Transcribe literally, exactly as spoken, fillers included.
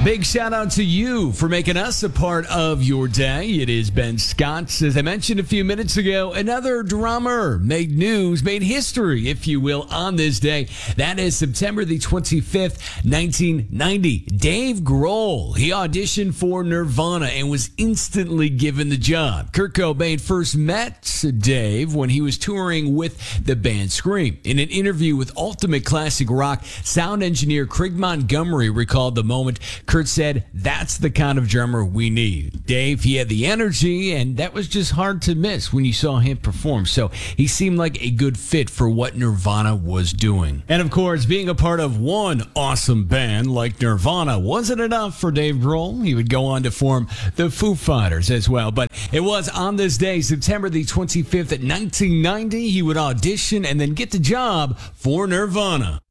Big shout out to you for making us a part of your day. It is Ben Scott. As I mentioned a few minutes ago, another drummer made news, made history, if you will, on this day. That is September the twenty-fifth, nineteen ninety. Dave Grohl. He auditioned for Nirvana and was instantly given the job. Kurt Cobain first met Dave when he was touring with the band Scream. In an interview with Ultimate Classic Rock, sound engineer Craig Montgomery recalled the moment. Kurt said, "That's the kind of drummer we need." Dave, he had the energy, and that was just hard to miss when you saw him perform. So he seemed like a good fit for what Nirvana was doing. And of course, being a part of one awesome band like Nirvana wasn't enough for Dave Grohl. He would go on to form the Foo Fighters as well. But it was on this day, September the twenty-fifth, nineteen ninety, he would audition and then get the job for Nirvana.